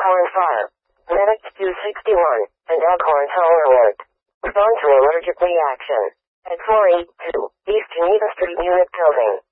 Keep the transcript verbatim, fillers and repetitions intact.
Elkhorn Fire. Medics two sixty-one and Elkhorn Tower Alert. Respond to allergic reaction at four eighty-two East Geneva Street, Unit Building.